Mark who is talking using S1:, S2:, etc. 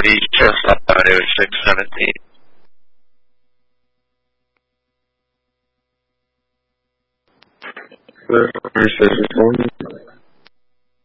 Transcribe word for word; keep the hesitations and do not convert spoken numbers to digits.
S1: he just thought it was six seventeen.
S2: Where says it's going?